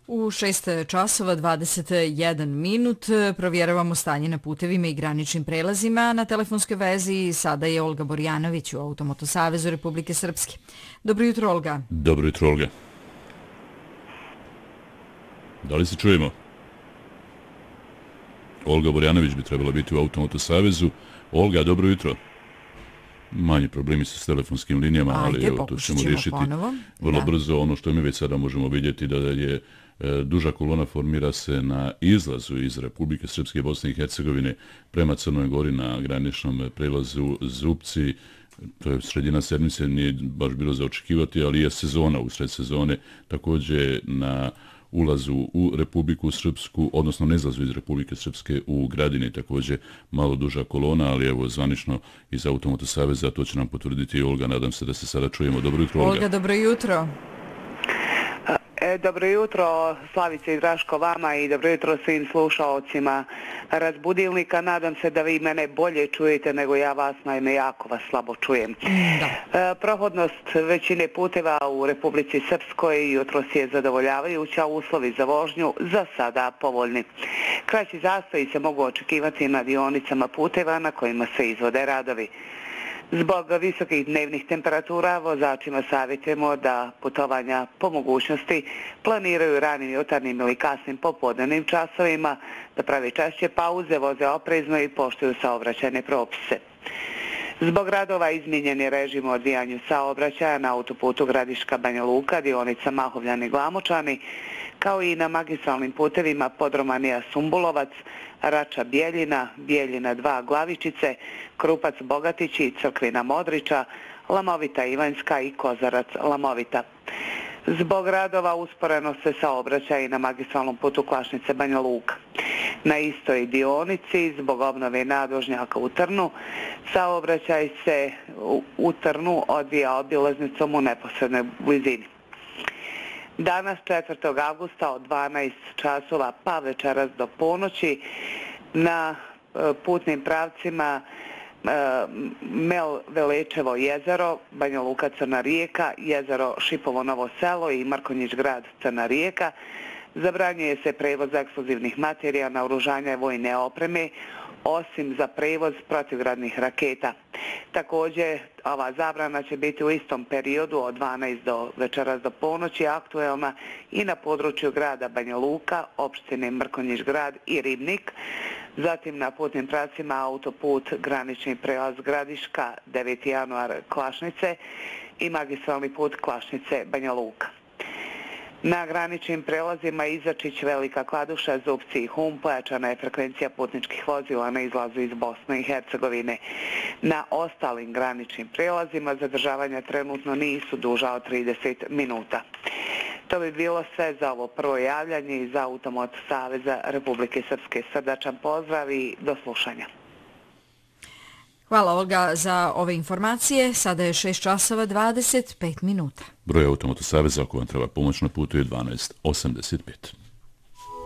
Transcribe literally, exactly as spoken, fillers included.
U šest časova dvadeset jedan minut provjeravamo stanje na putevima i graničnim prelazima. Na telefonskoj vezi sada je Olga Borjanović u Automoto Savezu Republike Srpske. Dobro jutro, Olga. Dobro jutro, Olga. Da li se čujemo? Olga Borjanović bi trebala biti u Automoto Savezu. Olga, dobro jutro. Manji problemi su s telefonskim linijama, ali Ajde, evo, to ćemo riješiti ponovo. vrlo da. brzo. Ono što mi već sada možemo vidjeti da je e, duža kolona formira se na izlazu iz Republike Srpske i Bosne i Hercegovine prema Crnoj Gori na graničnom prelazu Zupci. To je sredina sedmice, nije baš bilo za očekivati, ali je sezona usred sezone. Također na ulazu u Republiku Srpsku, odnosno na izlazu iz Republike Srpske u Gradini, također malo duža kolona, ali evo zvanično iz Automoto Saveza, to će nam potvrditi Olga, nadam se da se sada čujemo. Dobro jutro, Olga. Olga, dobro jutro. E, dobro jutro, Slavice i Draško, vama i dobro jutro svim slušaocima Razbudilnika. Nadam se da vi mene bolje čujete nego ja vas, naime jako vas slabo čujem. Da. E, prohodnost većine puteva u Republici Srpskoj jutros je zadovoljavajuća, uslovi za vožnju za sada povoljni. Kraći zastoji se mogu očekivati na dionicama puteva na kojima se izvode radovi. Zbog visokih dnevnih temperatura vozačima savjetujemo da putovanja po mogućnosti planiraju ranim jutarnjim ili kasnim popodnevnim časovima, da pravi češće pauze, voze oprezno i poštuju saobraćajne propise. Zbog radova izmijenjen je režim u odvijanju saobraćaja na autoputu Gradiška Banja Luka, dionica Mahovljani Glamočani, kao i na magistralnim putevima Podromanija Sumbulovac, Rača Bijeljina, Bijeljina dva Glavičice, Krupac Bogatići i Crkvina Modriča, Lamovita Ivanjska i Kozarac Lamovita. Zbog radova usporeno se saobraćaj i na magistralnom putu Klašnice Banja Luka. Na istoj dionici, zbog obnove nadvožnjaka u Trnu, saobraćaj se u Trnu odvija obilaznicom u neposrednoj blizini. Danas, četvrtog avgusta od dvanaest časova pa večeras do ponoći na putnim pravcima Mel Velečevo jezero, Banja Luka Crna Rijeka, jezero Šipovo Novo Selo i Mrkonjić grad Crna Rijeka zabranjuje se prevoz eksplozivnih materija, naoružanja i vojne opreme, osim za prevoz protivgradnih raketa. Također, ova zabrana će biti u istom periodu od dvanaest do večeras do ponoći aktuelna i na području grada Banja Luka, opštine Mrkonjić grad i Ribnik, zatim na putnim pravcima autoput granični prelaz Gradiška deveti januar Klašnice i magistralni put Klašnice Banja Luka. Na graničnim prelazima Izačić, Velika Kladuša, Zupci i Hum pojačana je frekvencija putničkih vozila na izlazu iz Bosne i Hercegovine. Na ostalim graničnim prelazima zadržavanja trenutno nisu duža od trideset minuta. To bi bilo sve za ovo prvo javljanje iz Automoto Saveza Republike Srpske. Srdačan pozdrav i do slušanja. Hvala, Olga, za ove informacije. Sada je šest časova dvadeset pet minuta. Broj Automoto Saveza ako vam treba pomoć na putu je dvanaest osamdeset pet.